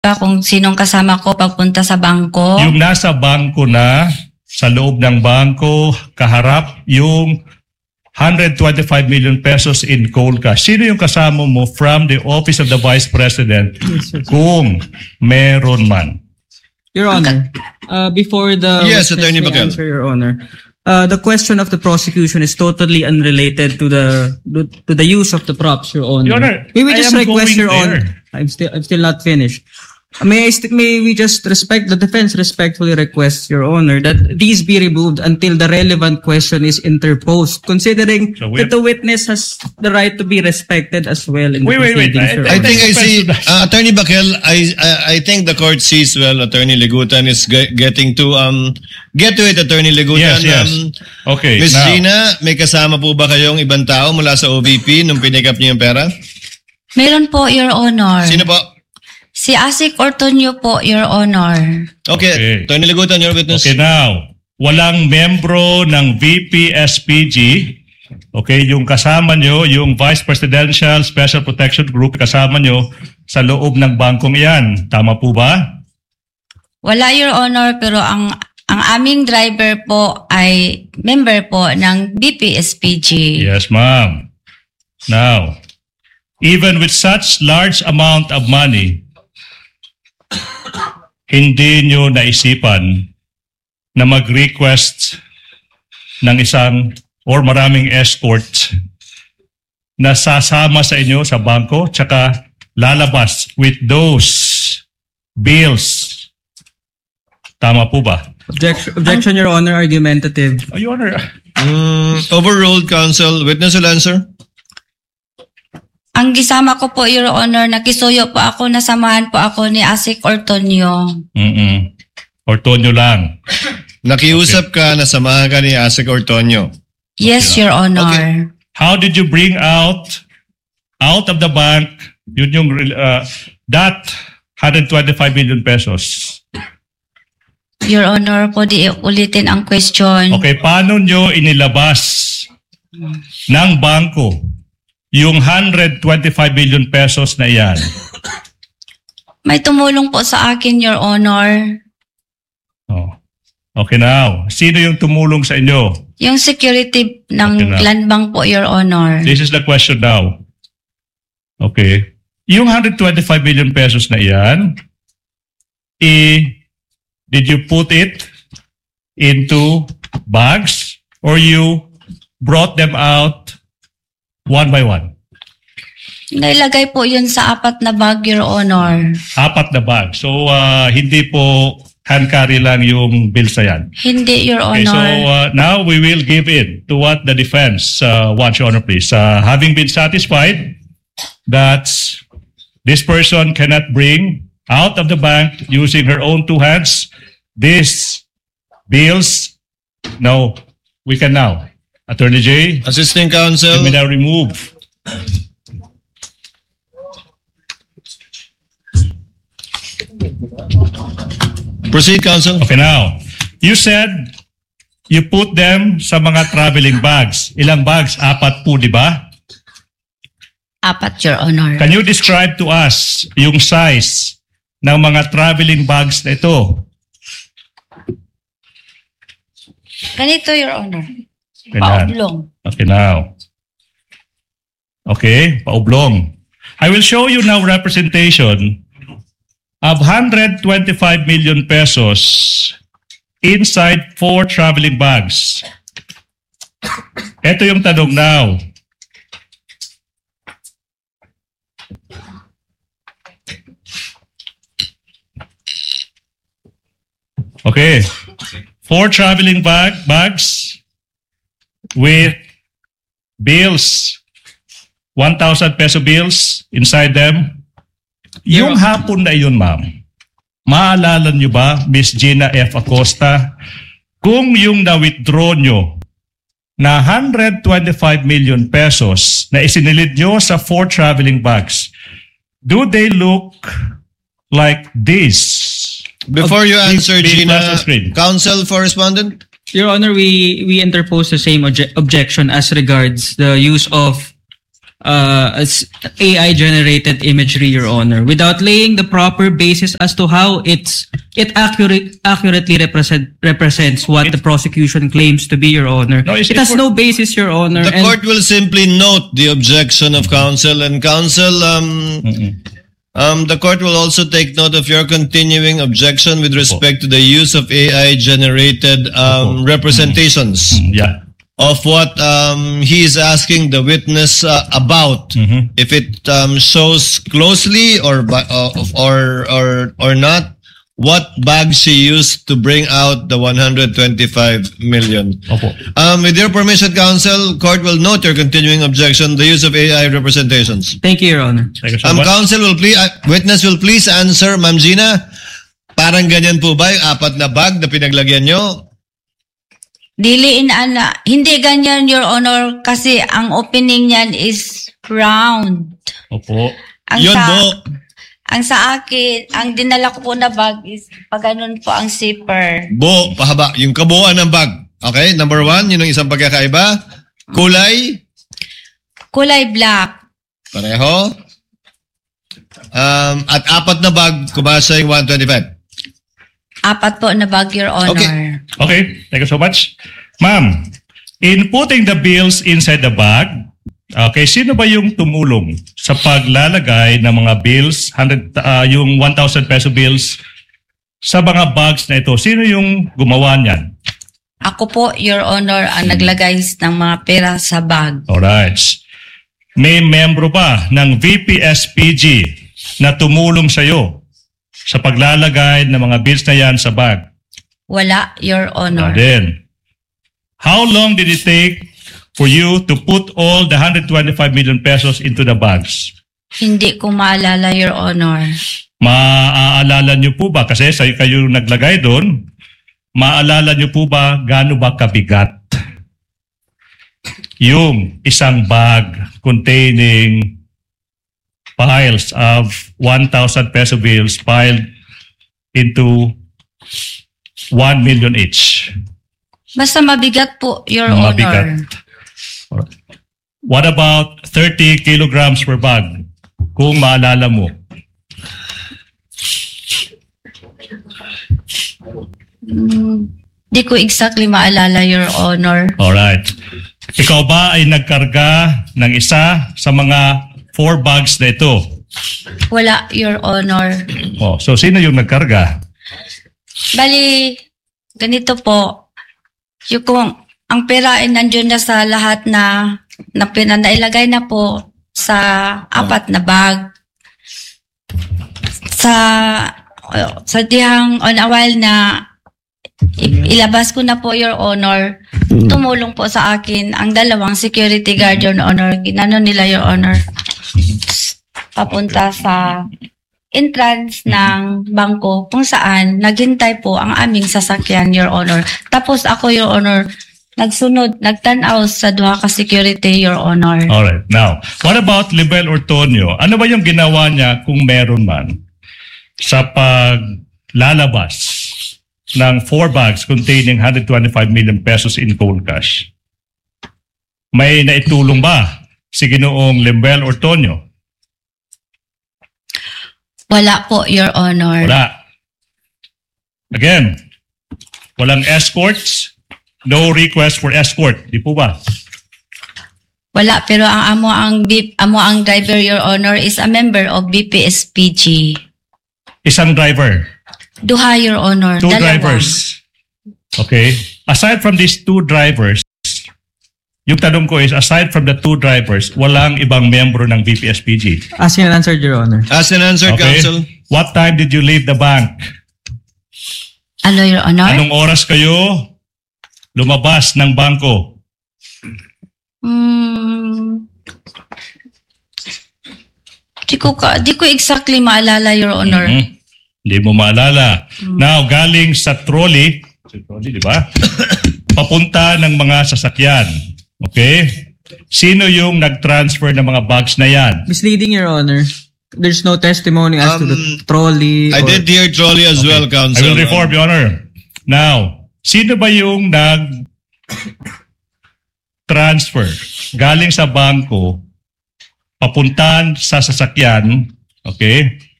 kung sinong kasama ko pagpunta sa bangko. Yung nasa bangko na, sa loob ng bangko, kaharap, yung 125 million pesos in cold cash. Sino yung kasama mo from the Office of the Vice President kung meron man? Your Honor, before the Yes, witness Attorney may Bacal. answer, Your Honor, the question of the prosecution is totally unrelated to the use of the props, Your Honor. Your Honor, May we I just am request, going Your Honor? there. I'm still not finished. May we just the defense respectfully request, Your Honor, that these be removed until the relevant question is interposed, considering So that the witness has the right to be respected as well in the Wait. proceedings, Your I Honor. think I see, Attorney Bakel, I think the court sees well Attorney Legutan is getting to, get to it, Attorney Legutan. Yes. Okay, Ms. now. Gina, may kasama po ba kayong ibang tao mula sa OVP nung pinikap niyo yung pera? Meron po, Your Honor. Sino po? Si Asik Ortonio po, Your Honor. Okay, Attorney Legutan, your witness. Okay, now, walang membro ng VP-SPG, okay, yung kasama nyo, yung Vice Presidential Special Protection Group, kasama nyo sa loob ng bangkong iyan. Tama po ba? Wala, Your Honor, pero ang aming driver po ay member po ng BPSPG. Yes, ma'am. Now, even with such large amount of money, hindi nyo naisipan na mag-request ng isang or maraming escort na sasama sa inyo sa bangko tsaka lalabas with those bills. Tama po ba? Objection, Your Honor, argumentative. Oh, Your Honor. Overruled, counsel. Witness will answer. Ang gisama ko po, Your Honor, nakisuyo po ako, nasamahan po ako ni Asik Ortonio. Ortonio lang. Nakiusap ka, nasamahan ka ni Asik Ortonio. Yes, Your Honor. Okay. How did you bring out of the bank yun yung that 125 million pesos? Your Honor, po di ulitin ang question. Okay, paano nyo inilabas ng bangko yung 125 million pesos na iyan? May tumulong po sa akin, Your Honor. Oh. Okay now. Sino yung tumulong sa inyo? Yung security Okay ng na. land bank po, Your Honor. This is the question now. Okay. Yung 125 million pesos na iyan, did you put it into bags or you brought them out one by one? Nailagay po yun sa 4 na bag, Your Honor. 4 na bag. So, hindi po hand carry lang yung bills na yan. Hindi, Your Okay, so Honor. now we will give in to what the defense wants, Your Honor, please. Having been satisfied that this person cannot bring out of the bank using her own 2 hands these bills, no, we can now. Attorney J, Assisting you counsel. may now remove. Proceed, counsel. Okay, now, you said you put them sa mga traveling bags. Ilang bags? 4 po, di ba? 4, Your Honor. Can you describe to us yung size ng mga traveling bags na ito? Ganito, Your Honor. Ganyan. Paoblong. Okay, now. Okay, paublong. I will show you now representation of 125 million pesos inside 4 traveling bags. Ito yung tanong now. Okay. 4 traveling bags with bills, 1,000 peso bills inside them. Yung hapon na yun, ma'am, maalala nyo ba, Miss Gina F. Acosta, kung yung na-withdraw nyo na 125 million pesos na isinilid nyo sa 4 traveling bags, do they look like this? Before you answer, Please flash Gina, the screen. counsel for respondent. Your Honor, we interpose the same objection as regards the use of as AI-generated imagery, Your Honor, without laying the proper basis as to how it accurately represents what the prosecution claims to be, Your Honor. No, it has no basis, Your Honor. The court will simply note the objection of counsel, and counsel, the court will also take note of your continuing objection with respect to the use of AI-generated representations Yeah. of what he is asking the witness about. If it shows closely or not, what bag she used to bring out the 125 million. Opo. With your permission, counsel, court will note your continuing objection, the use of AI representations. Thank you, Your Honor. Thank you so much. Counsel will please, witness will please answer, Ma'am Gina. Parang ganyan po ba yung apat na bag na pinaglagyan nyo? Hindi ganyan, Your Honor, kasi ang opening niyan is round. Opo. Yun po. Ang sa akin, ang dinala ko po na bag is pag ganun po ang zipper. Pahaba. Yung kabuuan ng bag. Okay, number 1, yun ang isang pagkakaiba. Kulay. Kulay black. Pareho. At apat na bag, kumasa yung 125. Apat po na bag, Your Honor. Okay, thank you so much. Ma'am, in putting the bills inside the bag, okay, sino ba yung tumulong sa paglalagay ng mga bills, yung 1,000 peso bills, sa mga bags na ito? Sino yung gumawa niyan? Ako po, Your Honor, ang naglagay ng mga pera sa bag. Alright. May membro ba ng VPSPG na tumulong sa iyo sa paglalagay ng mga bills na yan sa bag? Wala, Your Honor. Then, how long did it take for you to put all the 125 million pesos into the bags? Hindi ko maalala, Your Honor. Maaalala niyo po ba, kasi sa kayo naglagay doon, maaalala niyo po ba gaano ba kabigat yung isang bag containing piles of 1,000 peso bills piled into 1 million each? Basta mabigat po, Your Mabigat. Honor. What about 30 kilograms per bag? Kung maalala mo. Di ko exactly maalala, Your Honor. Alright. Ikaw ba ay nagkarga ng isa sa mga 4 bags na ito? Wala, Your Honor. Oh, so sino yung nagkarga? Bali, ganito po. Yung kung ang pera ay nandiyon na sa lahat na nailagay na po sa apat na bag. Sa dihang on a while na ilabas ko na po, Your Honor, tumulong po sa akin ang dalawang security guard, Your Honor. Ginano nila, Your Honor, papunta sa entrance ng bangko kung saan naghintay po ang aming sasakyan, Your Honor. Tapos ako, Your Honor, nagtanaw sa duha ka security, Your Honor. Alright. Now, what about Libel Ortonio? Ano ba yung ginawa niya kung meron man sa paglalabas ng 4 bags containing 125 million pesos in cold cash? May naitulong ba si Ginoong Libel Ortonio? Wala po, Your Honor. Wala. Again, walang escorts, no request for escort. Di po ba? Wala, pero ang amo ang driver, Your Honor, is a member of BPSPG. Isang driver. Duha, Your Honor. 2 Dalawa. drivers. Okay. Aside from these 2 drivers, yung tanong ko is, aside from the 2 drivers, walang ibang membro ng VPSPG. As in answered, Your Honor. As an answer, Okay. counsel. What time did you leave the bank? Ano, Your Honor? Anong oras kayo lumabas ng bangko? Di ko exactly maalala, Your Honor. Hindi mo maalala. Now, galing sa trolley, di ba? Papunta ng mga sasakyan. Okay? Sino yung nag-transfer ng mga bags na yan? Misleading, Your Honor. There's no testimony as to the trolley. I did hear trolley as well, I counsel. will reform, Your Honor. Now, sino ba yung nag-transfer galing sa bangko papuntan sa sasakyan, okay,